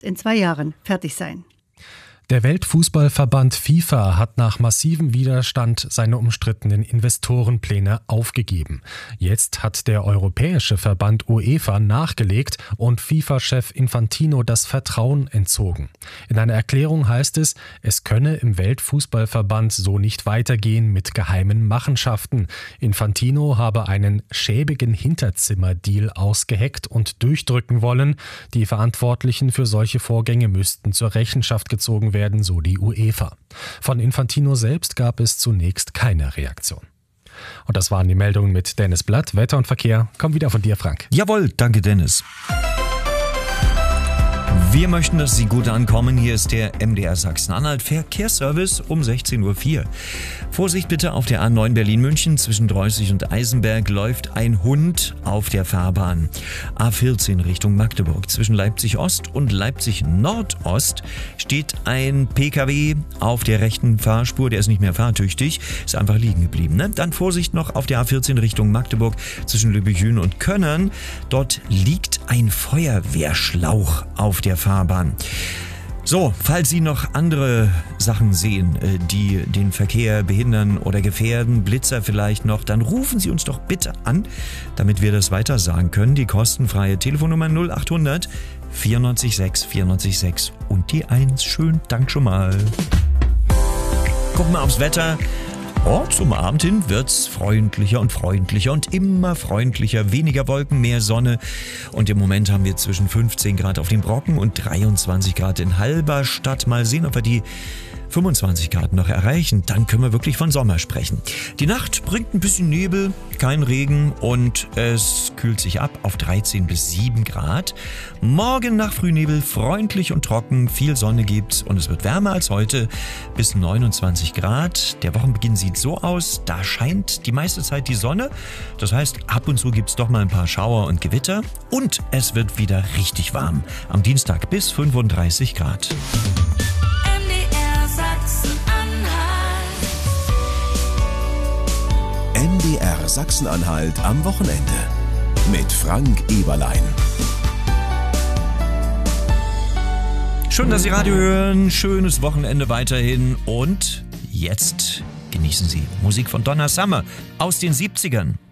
in 2 Jahren fertig sein. Der Weltfußballverband FIFA hat nach massivem Widerstand seine umstrittenen Investorenpläne aufgegeben. Jetzt hat der europäische Verband UEFA nachgelegt und FIFA-Chef Infantino das Vertrauen entzogen. In einer Erklärung heißt es, es könne im Weltfußballverband so nicht weitergehen mit geheimen Machenschaften. Infantino habe einen schäbigen Hinterzimmerdeal ausgeheckt und durchdrücken wollen. Die Verantwortlichen für solche Vorgänge müssten zur Rechenschaft gezogen werden, so die UEFA. Von Infantino selbst gab es zunächst keine Reaktion. Und das waren die Meldungen mit Dennis Blatt. Wetter und Verkehr kommen wieder von dir, Frank. Jawohl, danke Dennis. Wir möchten, dass Sie gut ankommen. Hier ist der MDR Sachsen-Anhalt Verkehrsservice um 16.04 Uhr. Vorsicht bitte auf der A9 Berlin-München. Zwischen Dreußig und Eisenberg läuft ein Hund auf der Fahrbahn. A14 Richtung Magdeburg. Zwischen Leipzig-Ost und Leipzig-Nordost steht ein PKW auf der rechten Fahrspur. Der ist nicht mehr fahrtüchtig, ist einfach liegen geblieben. Ne? Dann Vorsicht noch auf der A14 Richtung Magdeburg. Zwischen Lübbecke und Könnern. Dort liegt ein Feuerwehrschlauch auf der Fahrbahn. So, falls Sie noch andere Sachen sehen, die den Verkehr behindern oder gefährden, Blitzer vielleicht noch, dann rufen Sie uns doch bitte an, damit wir das weiter sagen können. Die kostenfreie Telefonnummer 0800 94 6 94 6 und die 1. Schönen Dank schon mal. Gucken wir aufs Wetter. Oh, zum Abend hin wird's freundlicher und immer freundlicher. Weniger Wolken, mehr Sonne. Und im Moment haben wir zwischen 15 Grad auf den Brocken und 23 Grad in Halberstadt. Mal sehen, ob wir die 25 Grad noch erreichen. Dann können wir wirklich von Sommer sprechen. Die Nacht bringt ein bisschen Nebel, kein Regen und es kühlt sich ab auf 13 bis 7 Grad. Morgen nach Frühnebel freundlich und trocken, viel Sonne gibt's und es wird wärmer als heute bis 29 Grad. Der Wochenbeginn sieht so aus, da scheint die meiste Zeit die Sonne. Das heißt, ab und zu gibt's doch mal ein paar Schauer und Gewitter und es wird wieder richtig warm. Am Dienstag bis 35 Grad. MDR Sachsen-Anhalt am Wochenende mit Frank Eberlein. Schön, dass Sie Radio hören. Schönes Wochenende weiterhin. Und jetzt genießen Sie Musik von Donna Summer aus den 70ern.